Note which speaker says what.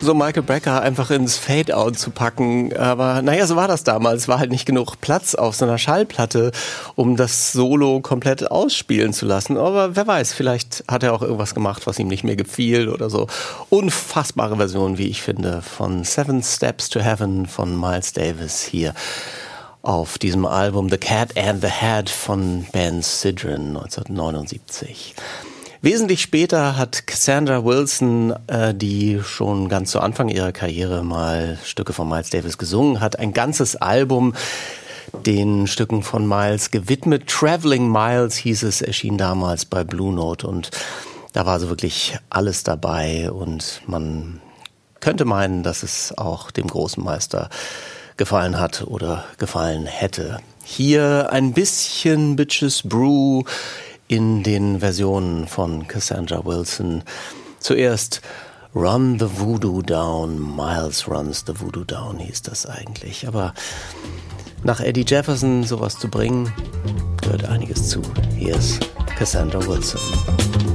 Speaker 1: so Michael Brecker einfach ins Fade-Out zu packen. Aber naja, so war das damals. Es war halt nicht genug Platz auf so einer Schallplatte, um das Solo komplett ausspielen zu lassen. Aber wer weiß, vielleicht hat er auch irgendwas gemacht, was ihm nicht mehr gefiel oder so. Unfassbare Version, wie ich finde, von Seven Steps to Heaven von Miles Davis hier auf diesem Album The Cat and the Hat von Ben Sidran 1979. Wesentlich später hat Cassandra Wilson, die schon ganz zu Anfang ihrer Karriere mal Stücke von Miles Davis gesungen hat, ein ganzes Album den Stücken von Miles gewidmet. Traveling Miles hieß es, erschien damals bei Blue Note und da war so wirklich alles dabei und man könnte meinen, dass es auch dem großen Meister gefallen hat oder gefallen hätte. Hier ein bisschen Bitches Brew in den Versionen von Cassandra Wilson. Zuerst Run the Voodoo Down, Miles Runs the Voodoo Down hieß das eigentlich. Aber nach Eddie Jefferson sowas zu bringen, gehört einiges zu. Hier ist Cassandra Wilson.